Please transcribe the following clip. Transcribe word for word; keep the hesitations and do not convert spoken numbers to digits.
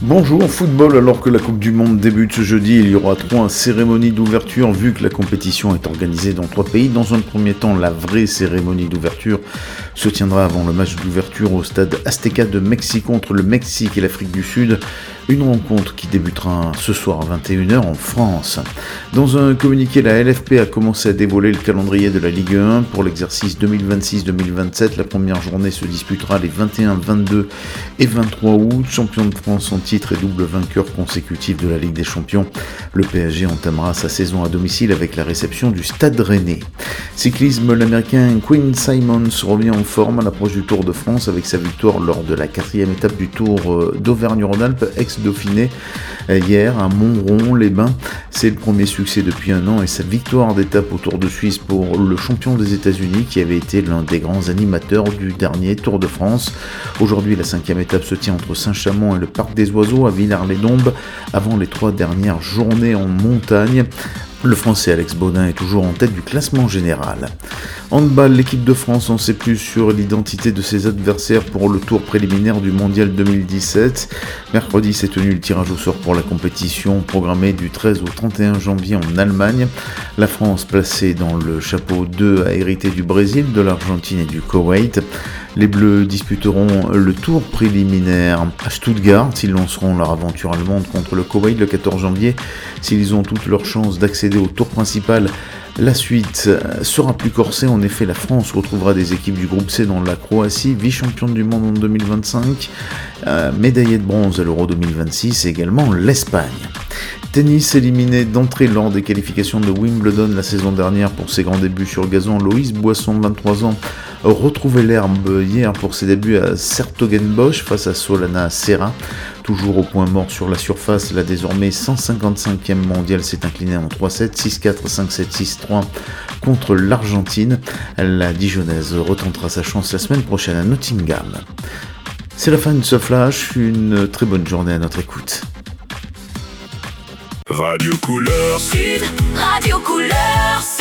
Bonjour, football, alors que la Coupe du Monde débute ce jeudi, il y aura trois cérémonies d'ouverture vu que la compétition est organisée dans trois pays. Dans un premier temps, la vraie cérémonie d'ouverture se tiendra avant le match d'ouverture au stade Azteca de Mexico entre le Mexique et l'Afrique du Sud. Une rencontre qui débutera ce soir à vingt et une heures en France. Dans un communiqué, la L F P a commencé à dévoiler le calendrier de la Ligue un pour l'exercice deux mille vingt-six deux mille vingt-sept. La première journée se disputera les vingt et un, vingt-deux et vingt-trois août. Champion de France en titre et double vainqueur consécutif de la Ligue des Champions, le P S G entamera sa saison à domicile avec la réception du Stade Rennais. Cyclisme, l'Américain Quinn Simmons revient en forme à l'approche du Tour de France avec sa victoire lors de la quatrième étape du Tour d'Auvergne-Rhône-Alpes, ex-Dauphiné, hier à Montron-les-Bains. C'est le premier succès depuis un an et sa victoire d'étape au Tour de Suisse pour le champion des États-Unis qui avait été l'un des grands animateurs du dernier Tour de France. Aujourd'hui, la cinquième étape se tient entre Saint-Chamond et le Parc des Oiseaux à Villars-les-Dombes avant les trois dernières journées en montagne. Le Français Alex Baudin est toujours en tête du classement général. Handball, l'équipe de France en sait plus sur l'identité de ses adversaires pour le tour préliminaire du Mondial deux mille dix-sept. Mercredi s'est tenu le tirage au sort pour la compétition programmée du treize au trente et un janvier en Allemagne. La France, placée dans le chapeau deux, a hérité du Brésil, de l'Argentine et du Koweït. Les Bleus disputeront le tour préliminaire à Stuttgart. Ils lanceront leur aventure allemande contre le Koweït le quatorze janvier. S'ils ont toutes leurs chances d'accéder au tour principal, la suite sera plus corsée. En effet, la France retrouvera des équipes du groupe C dans la Croatie, vice-championne du monde en deux mille vingt-cinq, euh, médaillée de bronze à l'Euro deux mille vingt-six et également l'Espagne. Tennis, éliminé d'entrée lors des qualifications de Wimbledon la saison dernière pour ses grands débuts sur gazon, Loïs Boisson, vingt-trois ans, retrouvait l'herbe hier pour ses débuts à Sertogenbosch face à Solana Serra. Toujours au point mort sur la surface, la désormais cent cinquante-cinquième mondiale s'est inclinée en trois sept, six quatre, cinq sept, six trois contre l'Argentine. La Dijonnaise retentera sa chance la semaine prochaine à Nottingham. C'est la fin de ce flash, une très bonne journée à notre écoute. Radio Couleur Sud, Radio Couleur Sud.